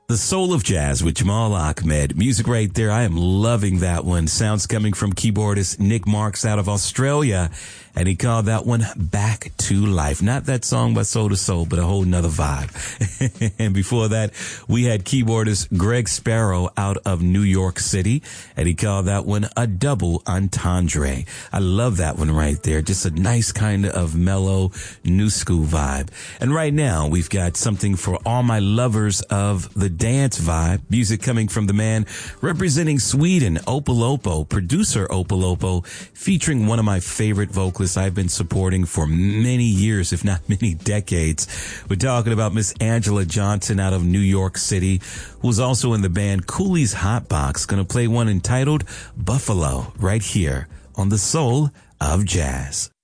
The Soul of Jazz with Jamal Ahmed. Music right there. I am loving that one. Sounds coming from keyboardist Nick Marks out of Australia. And he called that one Back to Life. Not that song by Soul to Soul, but a whole nother vibe. And before that, we had keyboardist Greg Sparrow out of New York City. And he called that one a double entendre. I love that one right there. Just a nice kind of mellow new school vibe. And right now, we've got something for all my lovers of the dance vibe. Music coming from the man representing Sweden, Opolopo, producer Opolopo, featuring one of my favorite vocalists I've been supporting for many years, if not many decades. We're talking about Miss Angela Johnson out of New York City, who's also in the band Cooley's Hotbox. Gonna play one entitled Buffalo right here on The Soul of Jazz.